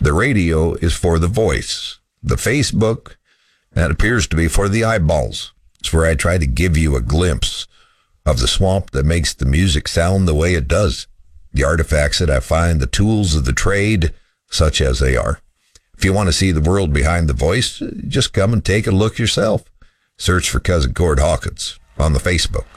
The radio is for the voice. The Facebook, that appears to be for the eyeballs. It's where I try to give you a glimpse of the swamp that makes the music sound the way it does. The artifacts that I find, the tools of the trade, such as they are. If you want to see the world behind the voice, just come and take a look yourself. Search for Cousin Cord Hawkins on the Facebook.